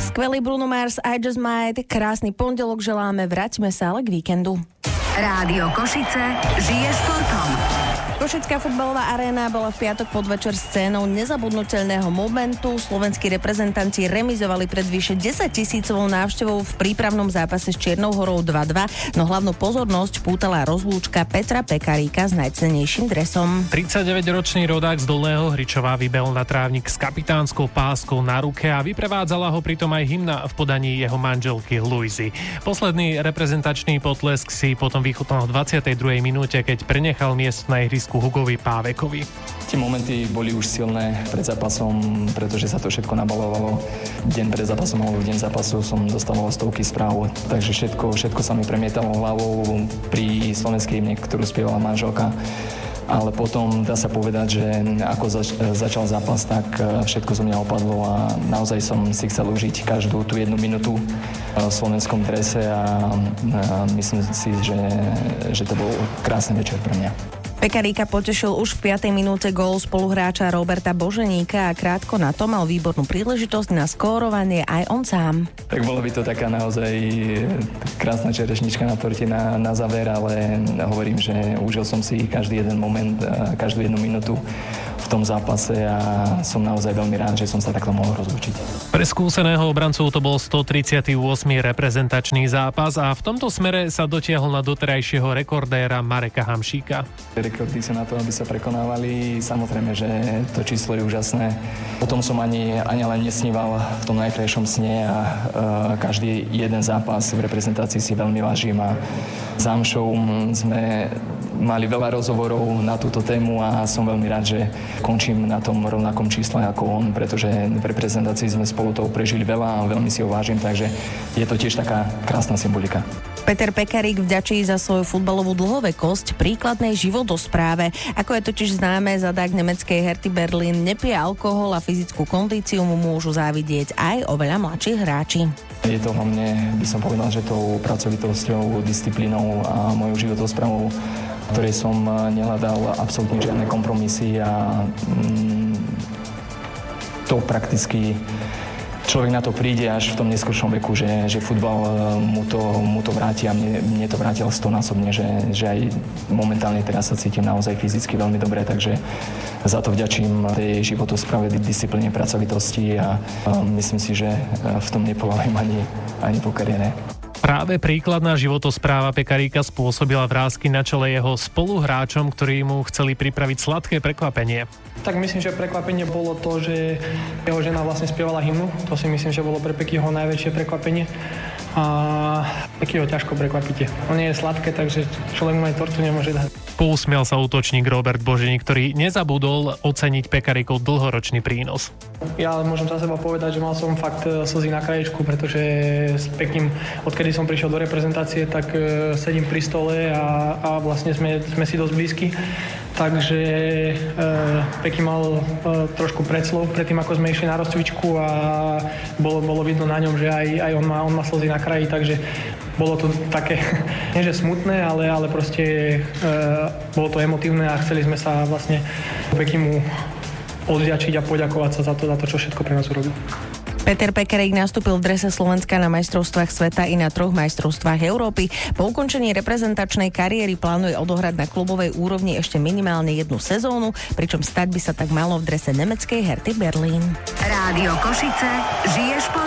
Skvelý Bruno Mars, I Just Might, krásny pondelok želáme, vráťme sa ale k víkendu. Rádio Košice žije športom. Košická futbalová aréna bola v piatok podvečer scénou nezabudnutelného momentu. Slovenskí reprezentanti remizovali pred vyše 10 000 návštevou v prípravnom zápase s Čiernou Horou 2-2, no hlavnú pozornosť pútala rozlúčka Petra Pekaríka s najcennejším dresom. 39-ročný rodák z Dolného Hričova vybehol na trávnik s kapitánskou páskou na ruke a vyprevádzala ho pritom aj hymna v podaní jeho manželky Luizy. Posledný reprezentačný potlesk si potom vychutnal v 22. minúte, keď prenechal miesto na ihrisku Hugovi Pávekovi. Tie momenty boli už silné pred zápasom, pretože sa to všetko nabalovalo. Deň pred zápasom alebo deň zápasu som dostával stovky správ, takže všetko sa mi premietalo hlavou pri slovenskej hymne, ktorú spievala manželka. Ale potom dá sa povedať, že ako začal zápas, tak všetko zo mňa opadlo a naozaj som si chcel užiť každú tú jednu minútu v slovenskom drese a myslím si, že to bol krásny večer pre mňa. Pekaríka potešil už v 5. minúte gól spoluhráča Roberta Boženíka a krátko na to mal výbornú príležitosť na skórovanie aj on sám. Tak bolo by to taká naozaj krásna čerešnička na torte na záver, ale hovorím, že užil som si každý jeden moment, každú jednu minútu v tom zápase a som naozaj veľmi rád, že som sa takto mohol rozlúčiť. Pre skúseného obrancu to bol 138. reprezentačný zápas a v tomto smere sa dotiahol na doterajšieho rekordéra Mareka Hamšíka. Rekordy sú na to, aby sa prekonávali. Samozrejme, že to číslo je úžasné. O tom som ani len nesníval v tom najkrajšom sne a každý jeden zápas v reprezentácii si veľmi vážim a s Hamšom sme mali veľa rozhovorov na túto tému a som veľmi rád, že končím na tom rovnakom čísle ako on, pretože v reprezentácii sme spolu toho prežili veľa a veľmi si ho vážim, takže je to tiež taká krásna symbolika. Peter Pekarík vďačí za svoju futbalovú dlhovekosť príkladnej životospráve. Ako je totiž známe, zadák nemeckej Herty Berlin nepije alkohol a fyzickú kondíciu mu môžu závidieť aj oveľa mladší hráči. Je to hlavne, by som povedal, že tou pracovitosťou, disciplínou a mojou životosprávou, ktorej som nehľadal absolútne žiadne kompromisy a to prakticky človek na to príde až v tom neskôršom veku, že futbal mu to vráti a mne to vrátil stonásobne, že aj momentálne teraz sa cítim naozaj fyzicky veľmi dobre, takže za to vďačím tej životospráve, disciplíne, pracovitosti a myslím si, že v tom nepoválim ani po kariére. Práve príkladná životospráva Pekaríka spôsobila vrásky na čele jeho spoluhráčom, ktorí mu chceli pripraviť sladké prekvapenie. Tak myslím, že prekvapenie bolo to, že jeho žena vlastne spievala hymnu. To si myslím, že bolo pre Pekyho najväčšie prekvapenie. A Peky ho ťažko prekvapíte. On nie je sladké, takže človek mu aj tortu nemôže dať. Pousmial sa útočník Robert Boženík, ktorý nezabudol oceniť Pekaríkov dlhoročný prínos. Ja môžem za seba povedať, že mal som fakt slzy na krajičku, pretože s Pekým, odkedy som prišiel do reprezentácie, tak sedím pri stole a vlastne sme si dosť blízki. Takže Peky mal trošku predslov predtým, ako sme išli na rozcvičku a bolo vidno na ňom, že aj on má slzy na kraji, takže bolo to také, nie že smutné, ale proste bolo to emotívne a chceli sme sa vlastne Pekymu odvďačiť a poďakovať sa za to, čo všetko pre nás urobil. Peter Pekarík nastúpil v drese Slovenska na majstrovstvách sveta i na 3 majstrovstvách Európy. Po ukončení reprezentačnej kariéry plánuje odohrať na klubovej úrovni ešte minimálne 1 sezónu, pričom stať by sa tak malo v drese nemeckej Herty Berlin. Rádio Košice žije športom.